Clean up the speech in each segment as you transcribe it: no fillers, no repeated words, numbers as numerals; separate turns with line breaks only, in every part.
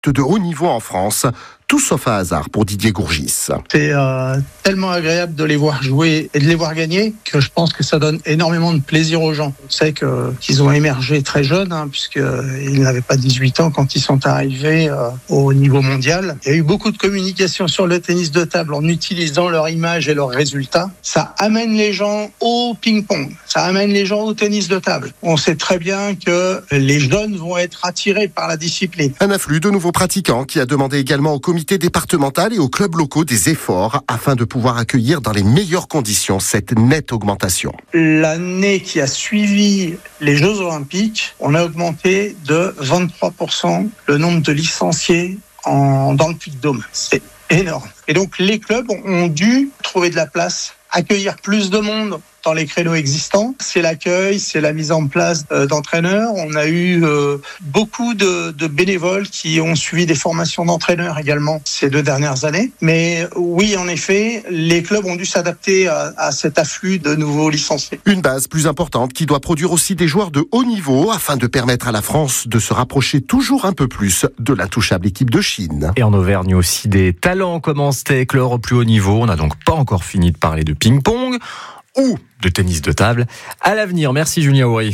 de haut niveau en France. Tout sauf un hasard pour Didier Gourgis.
C'est tellement agréable de les voir jouer et de les voir gagner que je pense que ça donne énormément de plaisir aux gens. On sait qu'ils ont émergé très jeunes, puisqu'ils n'avaient pas 18 ans quand ils sont arrivés au niveau mondial. Il y a eu beaucoup de communication sur le tennis de table en utilisant leur image et leurs résultats. Ça amène les gens au ping-pong, ça amène les gens au tennis de table. On sait très bien que les jeunes vont être attirés par la discipline.
Un afflux de nouveaux pratiquants qui a demandé également au comité départemental et aux clubs locaux des efforts afin de pouvoir accueillir dans les meilleures conditions cette nette augmentation.
L'année qui a suivi les Jeux Olympiques, on a augmenté de 23% le nombre de licenciés dans le Puy-de-Dôme. C'est énorme. Et donc les clubs ont dû trouver de la place, accueillir plus de monde dans les créneaux existants. C'est l'accueil, c'est la mise en place d'entraîneurs. On a eu beaucoup de bénévoles qui ont suivi des formations d'entraîneurs également ces 2 dernières années. Mais oui, en effet, les clubs ont dû s'adapter à cet afflux de nouveaux licenciés.
Une base plus importante qui doit produire aussi des joueurs de haut niveau afin de permettre à la France de se rapprocher toujours un peu plus de l'intouchable équipe de Chine.
Et en Auvergne aussi, des talents commencent à éclore au plus haut niveau. On n'a donc pas encore fini de parler de ping-pong ou de tennis de table. À l'avenir, merci Julien Houry.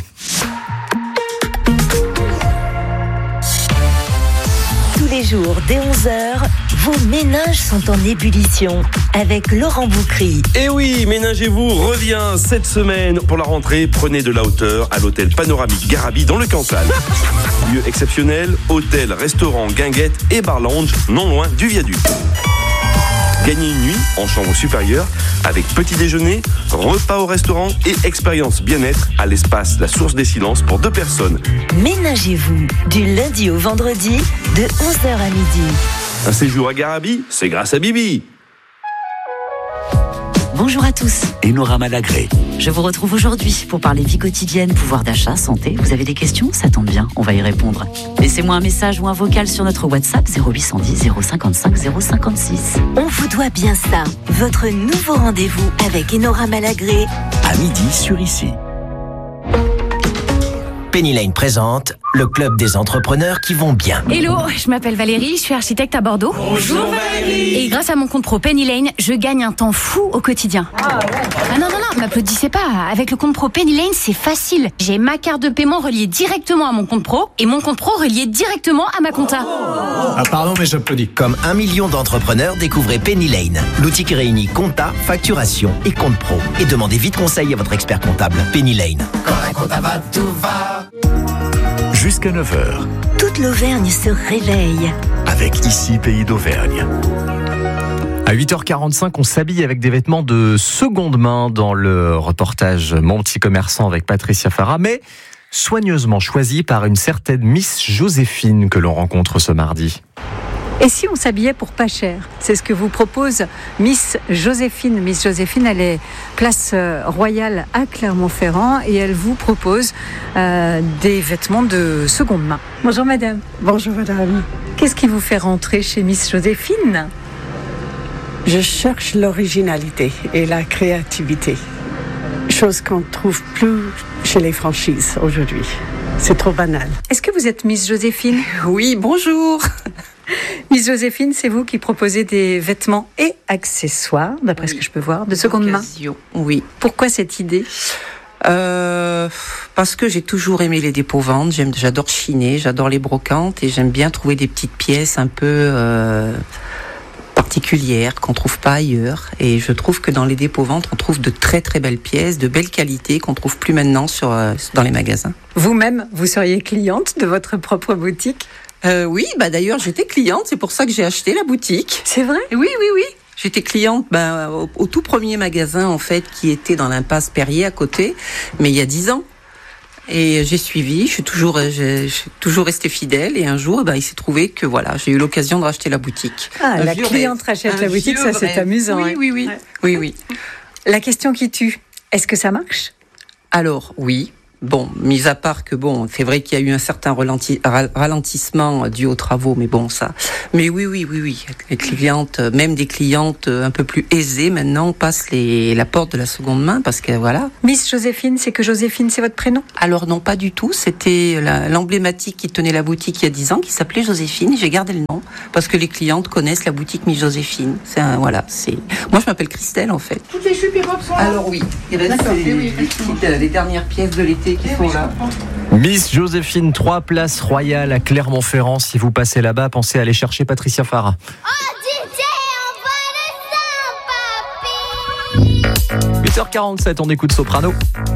Tous les jours, dès 11h, vos méninges sont en ébullition avec Laurent Boucry.
Et oui, Ménagez-vous revient cette semaine. Pour la rentrée, prenez de la hauteur à l'hôtel panoramique Garabi dans le Cantal. Lieu exceptionnel, hôtel, restaurant, guinguette et bar lounge non loin du viaduc. Gagnez une nuit en chambre supérieure avec petit déjeuner, repas au restaurant et expérience bien-être à l'espace La Source des Silences pour 2 personnes.
Ménagez-vous du lundi au vendredi de 11h à midi.
Un séjour à Garabi, c'est grâce à Bibi.
Bonjour à tous.
Enora Malagré.
Je vous retrouve aujourd'hui pour parler vie quotidienne, pouvoir d'achat, santé. Vous avez des questions ? Ça tombe bien, on va y répondre. Laissez-moi un message ou un vocal sur notre WhatsApp 0810 055 056.
On vous doit bien ça. Votre nouveau rendez-vous avec Enora Malagré.
À midi sur Ici. Penny Lane présente le club des entrepreneurs qui vont bien.
Hello, je m'appelle Valérie, je suis architecte à Bordeaux.
Bonjour Valérie.
Et grâce à mon compte pro Penny Lane, je gagne un temps fou au quotidien. Ah non, m'applaudissez pas. Avec le compte pro Penny Lane, c'est facile. J'ai ma carte de paiement reliée directement à mon compte pro et mon compte pro relié directement à ma compta.
Ah pardon, mais j'applaudis.
Comme 1 million d'entrepreneurs, découvrez Penny Lane, l'outil qui réunit compta, facturation et compte pro. Et demandez vite conseil à votre expert comptable. Penny Lane.
Quand un compta va, tout va.
Jusqu'à 9h.
Toute l'Auvergne se réveille.
Avec Ici, Pays d'Auvergne.
À 8h45, on s'habille avec des vêtements de seconde main dans le reportage Mon petit commerçant avec Patricia Farah, mais soigneusement choisi par une certaine Miss Joséphine que l'on rencontre ce mardi.
Et si on s'habillait pour pas cher ? C'est ce que vous propose Miss Joséphine. Miss Joséphine, elle est place Royale à Clermont-Ferrand et elle vous propose des vêtements de seconde main. Bonjour madame.
Bonjour madame.
Qu'est-ce qui vous fait rentrer chez Miss Joséphine ?
Je cherche l'originalité et la créativité. Chose qu'on ne trouve plus chez les franchises aujourd'hui. C'est trop banal.
Est-ce que vous êtes Miss Joséphine ?
Oui, bonjour.
Miss Joséphine, c'est vous qui proposez des vêtements et accessoires, d'après ce que je peux voir, de seconde main.
Oui.
Pourquoi cette idée ?
Parce que j'ai toujours aimé les dépôt-ventes, j'adore chiner, j'adore les brocantes et j'aime bien trouver des petites pièces un peu particulières qu'on trouve pas ailleurs. Et je trouve que dans les dépôts-ventes, on trouve de très très belles pièces, de belles qualités qu'on trouve plus maintenant dans les magasins.
Vous-même, vous seriez cliente de votre propre boutique ?
Oui, d'ailleurs j'étais cliente, c'est pour ça que j'ai acheté la boutique.
C'est vrai ?
Oui. J'étais cliente au tout premier magasin en fait qui était dans l'impasse Perrier à côté, mais il y a 10 ans. Et j'ai suivi, je suis toujours restée fidèle et un jour il s'est trouvé que j'ai eu l'occasion de racheter la boutique.
Ah, la cliente rachète la boutique, ça c'est amusant.
Oui.
La question qui tue, est-ce que ça marche ?
Alors oui. Bon, mis à part que c'est vrai qu'il y a eu un certain ralentissement dû aux travaux, mais bon, ça. Mais oui. Les clientes, même des clientes un peu plus aisées maintenant, passent la porte de la seconde main parce que voilà.
Miss Joséphine, c'est que Joséphine, c'est votre prénom ?
Alors non, pas du tout. C'était l'emblématique qui tenait la boutique il y a 10 ans, qui s'appelait Joséphine. J'ai gardé le nom parce que les clientes connaissent la boutique Miss Joséphine. Moi, je m'appelle Christelle en fait.
Toutes les chupes et robes sont là.
Alors oui, il reste les dernières pièces de l'été qui sont là.
Miss Joséphine, 3 places royales à Clermont-Ferrand. Si vous passez là-bas, pensez à aller chercher Patricia Farah. 8h47, on écoute Soprano.